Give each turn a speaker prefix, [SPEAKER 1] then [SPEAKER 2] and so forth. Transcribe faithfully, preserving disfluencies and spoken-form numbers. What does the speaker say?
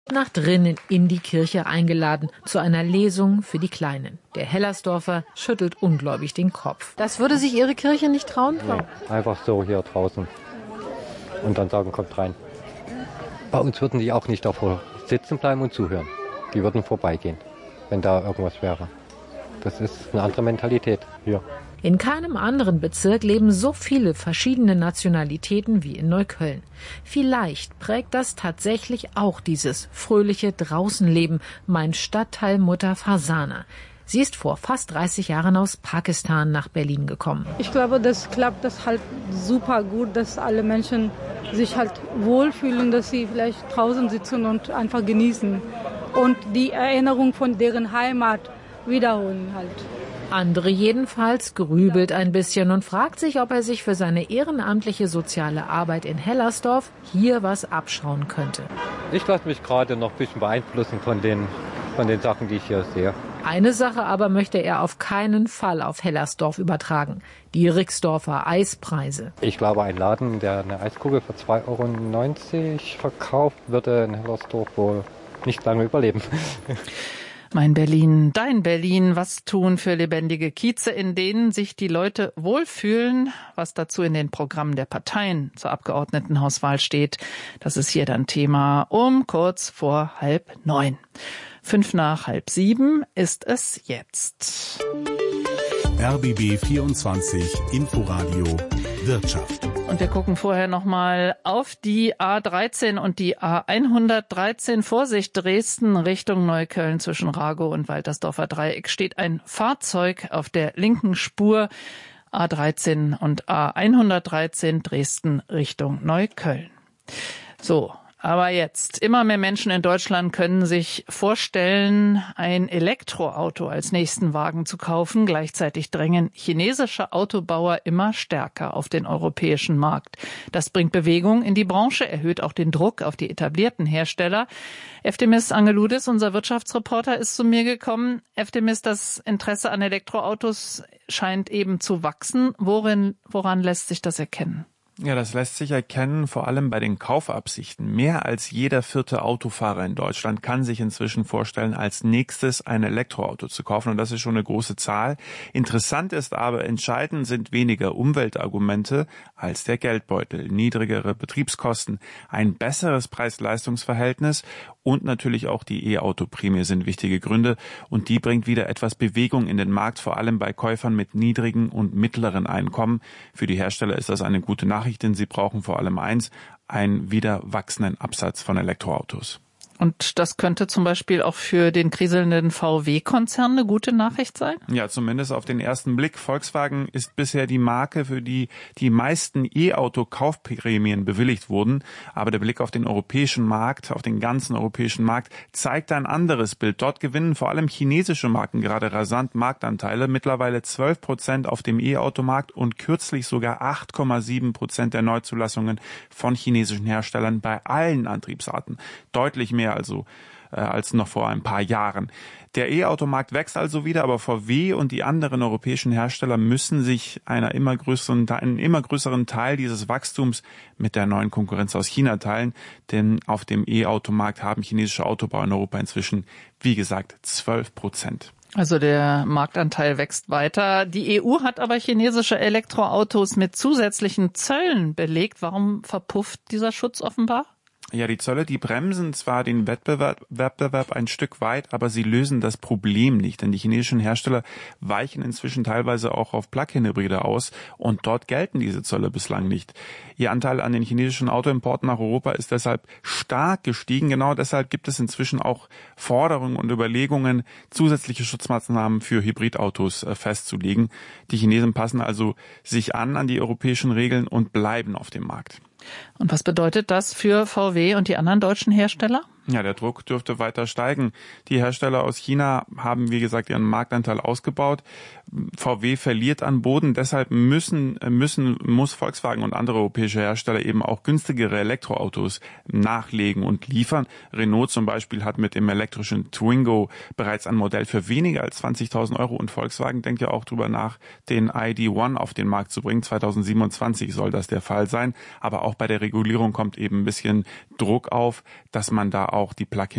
[SPEAKER 1] Nach drinnen in die Kirche eingeladen zu einer Lesung für die Kleinen. Der Hellersdorfer schüttelt ungläubig den Kopf. Das würde sich Ihre Kirche nicht trauen?
[SPEAKER 2] Nee, einfach so hier draußen und dann sagen, kommt rein. Bei uns würden die auch nicht davor sitzen bleiben und zuhören. Die würden vorbeigehen, wenn da irgendwas wäre. Das ist eine andere Mentalität hier.
[SPEAKER 1] In keinem anderen Bezirk leben so viele verschiedene Nationalitäten wie in Neukölln. Vielleicht prägt das tatsächlich auch dieses fröhliche Draußenleben, meint Stadtteil Mutter Farsana. Sie ist vor fast dreißig Jahren aus Pakistan nach Berlin gekommen.
[SPEAKER 3] Ich glaube, das klappt das halt super gut, dass alle Menschen sich halt wohlfühlen, dass sie vielleicht draußen sitzen und einfach genießen und die Erinnerung von deren Heimat wiederholen halt.
[SPEAKER 1] Andere jedenfalls grübelt ein bisschen und fragt sich, ob er sich für seine ehrenamtliche soziale Arbeit in Hellersdorf hier was abschauen könnte.
[SPEAKER 2] Ich lasse mich gerade noch ein bisschen beeinflussen von den, von den Sachen, die ich hier sehe.
[SPEAKER 1] Eine Sache aber möchte er auf keinen Fall auf Hellersdorf übertragen. Die Rixdorfer Eispreise.
[SPEAKER 2] Ich glaube, ein Laden, der eine Eiskugel für zwei Euro neunzig verkauft, würde in Hellersdorf wohl nicht lange überleben.
[SPEAKER 4] Mein Berlin, dein Berlin, was tun für lebendige Kieze, in denen sich die Leute wohlfühlen, was dazu in den Programmen der Parteien zur Abgeordnetenhauswahl steht. Das ist hier dann Thema um kurz vor halb neun. Fünf nach halb sieben ist es jetzt.
[SPEAKER 5] R B B vierundzwanzig Inforadio Wirtschaft.
[SPEAKER 4] Und wir gucken vorher nochmal auf die A dreizehn und die A hundertdreizehn. Vorsicht, Dresden Richtung Neukölln zwischen Ragow und Waltersdorfer Dreieck steht ein Fahrzeug auf der linken Spur. A dreizehn und A hundertdreizehn Dresden Richtung Neukölln. So. Aber jetzt, immer mehr Menschen in Deutschland können sich vorstellen, ein Elektroauto als nächsten Wagen zu kaufen. Gleichzeitig drängen chinesische Autobauer immer stärker auf den europäischen Markt. Das bringt Bewegung in die Branche, erhöht auch den Druck auf die etablierten Hersteller. Eftemis Angeludis, unser Wirtschaftsreporter, ist zu mir gekommen. Eftemis, das Interesse an Elektroautos scheint eben zu wachsen. Worin, woran lässt sich das erkennen?
[SPEAKER 6] Ja, das lässt sich erkennen, vor allem bei den Kaufabsichten. Mehr als jeder vierte Autofahrer in Deutschland kann sich inzwischen vorstellen, als nächstes ein Elektroauto zu kaufen. Und das ist schon eine große Zahl. Interessant ist aber, entscheidend sind weniger Umweltargumente als der Geldbeutel. Niedrigere Betriebskosten, ein besseres Preis-Leistungs-Verhältnis und natürlich auch die E-Auto-Prämie sind wichtige Gründe. Und die bringt wieder etwas Bewegung in den Markt, vor allem bei Käufern mit niedrigen und mittleren Einkommen. Für die Hersteller ist das eine gute Nachricht. Denn sie brauchen vor allem eins, einen wieder wachsenden Absatz von Elektroautos.
[SPEAKER 4] Und das könnte zum Beispiel auch für den kriselnden V W-Konzern eine gute Nachricht sein?
[SPEAKER 6] Ja, zumindest auf den ersten Blick. Volkswagen ist bisher die Marke, für die die meisten E-Auto-Kaufprämien bewilligt wurden. Aber der Blick auf den europäischen Markt, auf den ganzen europäischen Markt, zeigt ein anderes Bild. Dort gewinnen vor allem chinesische Marken gerade rasant Marktanteile. Mittlerweile zwölf Prozent auf dem E-Auto-Markt und kürzlich sogar acht Komma sieben Prozent der Neuzulassungen von chinesischen Herstellern bei allen Antriebsarten. Deutlich mehr also äh, als noch vor ein paar Jahren. Der E-Automarkt wächst also wieder, aber V W und die anderen europäischen Hersteller müssen sich einer immer größeren, einen immer größeren Teil dieses Wachstums mit der neuen Konkurrenz aus China teilen, denn auf dem E-Automarkt haben chinesische Autobauer in Europa inzwischen, wie gesagt, zwölf Prozent.
[SPEAKER 4] Also der Marktanteil wächst weiter. Die E U hat aber chinesische Elektroautos mit zusätzlichen Zöllen belegt. Warum verpufft dieser Schutz offenbar?
[SPEAKER 6] Ja, die Zölle, die bremsen zwar den Wettbewerb, Wettbewerb ein Stück weit, aber sie lösen das Problem nicht, denn die chinesischen Hersteller weichen inzwischen teilweise auch auf Plug-in-Hybride aus und dort gelten diese Zölle bislang nicht. Ihr Anteil an den chinesischen Autoimporten nach Europa ist deshalb stark gestiegen. Genau deshalb gibt es inzwischen auch Forderungen und Überlegungen, zusätzliche Schutzmaßnahmen für Hybridautos festzulegen. Die Chinesen passen also sich an an die europäischen Regeln und bleiben auf dem Markt.
[SPEAKER 4] Und was bedeutet das für V W und die anderen deutschen Hersteller?
[SPEAKER 6] Ja, der Druck dürfte weiter steigen. Die Hersteller aus China haben, wie gesagt, ihren Marktanteil ausgebaut. V W verliert an Boden. Deshalb müssen, müssen, muss Volkswagen und andere europäische Hersteller eben auch günstigere Elektroautos nachlegen und liefern. Renault zum Beispiel hat mit dem elektrischen Twingo bereits ein Modell für weniger als zwanzigtausend Euro und Volkswagen denkt ja auch drüber nach, den I D eins auf den Markt zu bringen. zweitausendsiebenundzwanzig soll das der Fall sein. Aber auch bei der Regulierung kommt eben ein bisschen Druck auf, dass man da auch die Plug-in